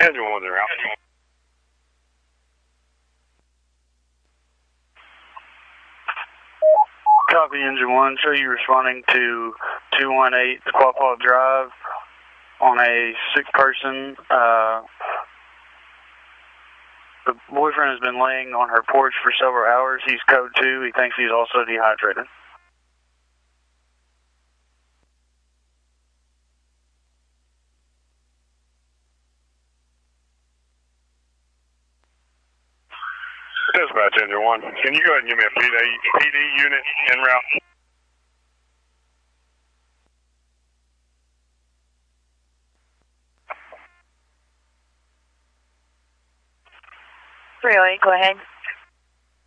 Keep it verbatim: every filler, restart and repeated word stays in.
Engine one's en route. Copy, Engine one. Show you responding to two one eight Quapaw Drive on a sick person. Uh, the boyfriend has been laying on her porch for several hours. He's code two. He thinks he's also dehydrated. Dispatch, Engine one. Can you go ahead and give me a P D, P D unit en route? three oh eight, go ahead.